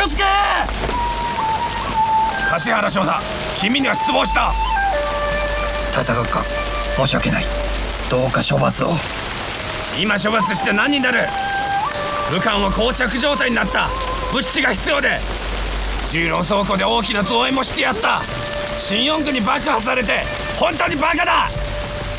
をつけ。 橿原少佐、君には失望した。 大佐閣下、申し訳ない。どうか処罰を。 今処罰して何になる。武漢は膠着状態になった。物資が必要で、重郎倉庫で大きな増援もしてやった。新四区に爆破されて本当にバカだ。